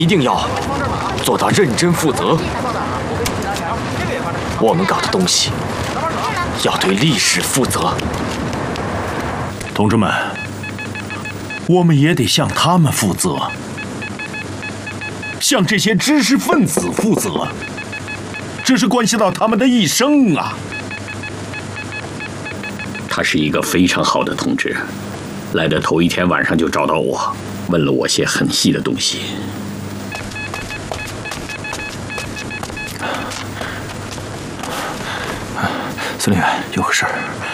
一定要做到认真负责。我们搞的东西要对历史负责。 同志们，我们也得向他们负责，向这些知识分子负责，这是关系到他们的一生啊。 他是一个非常好的同志，来的头一天晚上就找到我，问了我些很细的东西。 司令员，有个事儿。